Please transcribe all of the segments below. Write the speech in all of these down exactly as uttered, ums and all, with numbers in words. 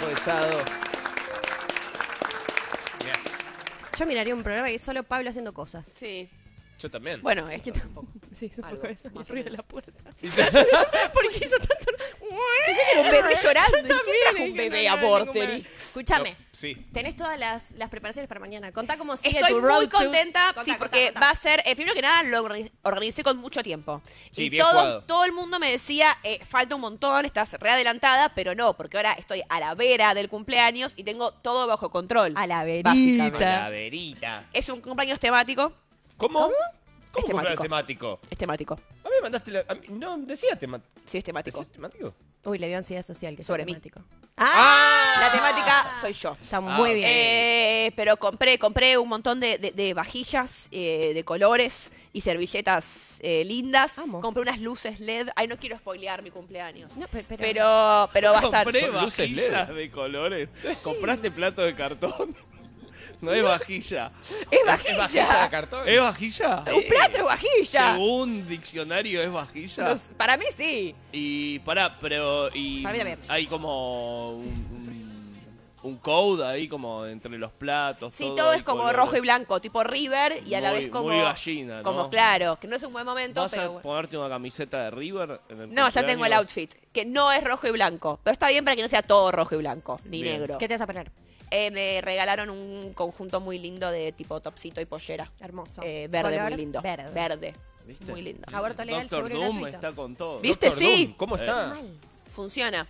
Campo de Sado. Mirá, Yo miraría un programa que es solo Pablo haciendo cosas. Sí. yo también. Bueno, es que tampoco. Sí, es un Algo, poco eso. más El o ruido de menos. la puerta. Sí, sí. ¿Por qué hizo tanto? Pensé que era un bebé llorando. Yo ¿Y quién también trajo dije, un bebé no, a no, Vorterix? ningún Escúchame. No, sí. Tenés todas las, las preparaciones para mañana. Contá cómo sigue Estoy tu road muy to- contenta, Contá, sí, contá, porque contá. va a ser, eh, primero que nada, lo organi- organicé con mucho tiempo. Sí, y bien todo, jugado. todo el mundo me decía, eh, falta un montón, estás re adelantada, pero no, porque ahora estoy a la vera del cumpleaños y tengo todo bajo control. A la verita. básicamente. Calaverita. Es un cumpleaños temático. ¿Cómo? ¿Cómo? Es cumpleaños temático. temático? Es temático. A mí me mandaste la... a mí- no, decía temático. Sí, es temático. ¿Decía temático? Uy, le dio ansiedad social, que es Sobre mí. temático. ¡Ah! La temática soy yo. Está Ah, muy ok. bien. Eh, pero compré, compré un montón de, de- de vajillas eh, de colores y servilletas eh, lindas. Amo. Compré unas luces L E D. Ay, no quiero spoilear mi cumpleaños. No, pe- pero- Pero, pero va a estar. Compré Son luces L E D. vajillas de colores. Compraste plato de cartón. No es vajilla. Es ¿Es vajilla de vajilla. cartón? ¿Es vajilla? Un plato es vajilla. Según diccionario es vajilla. No sé, para mí sí. Y pará, pero y Para mí también. hay como un, un, un code ahí como entre los platos. Sí, todo hay es como colores. rojo y blanco, tipo River y a la Muy- vez como. muy gallina, ¿no? Como claro, que no es un buen momento, ¿Vas pero. a bueno. ponerte una camiseta de River? En el No, ya tengo el cumpleaños? outfit, que no es rojo y blanco. Pero está bien para que no sea todo rojo y blanco, ni Bien. negro. ¿Qué te vas a poner? Eh, me regalaron un conjunto muy lindo de tipo topsito y pollera. Hermoso. Eh, verde, Color muy lindo. Verde. Verde. ¿Viste? Muy lindo. Aborto legal, Doctor seguro y Doom gratuito. está con todo. ¿Viste? Doctor Sí. Doom, ¿Cómo está? Mal. Funciona.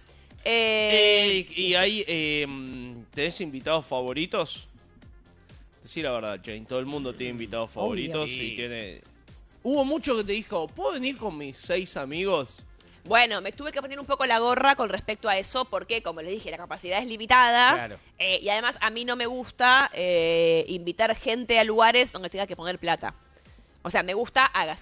Eh, Eh, y hay, eh, ¿tenés invitados favoritos? Decí la verdad, Jane, todo el mundo tiene invitados favoritos Sí. y tiene... Hubo mucho que te dijo, ¿puedo venir con mis seis amigos? Bueno, me tuve que poner un poco la gorra con respecto a eso porque, como les dije, la capacidad es limitada. Claro. Eh, y además a mí no me gusta eh, invitar gente a lugares donde tenga que poner plata. O sea, me gusta